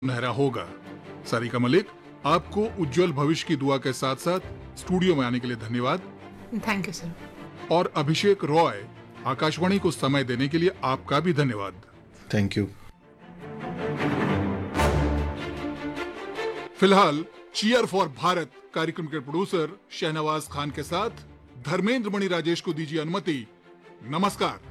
सुनहरा होगा। सारिका मलिक, आपको उज्जवल भविष्य की दुआ के साथ साथ स्टूडियो में आने के लिए धन्यवाद। Thank you sir. और अभिषेक रॉय, आकाशवाणी को समय देने के लिए आपका भी धन्यवाद। Thank you. फिलहाल चीयर फॉर भारत कार्यक्रम के प्रोड्यूसर शहनवाज खान के साथ धर्मेंद्र मणि राजेश को दीजिए अनुमति। नमस्कार।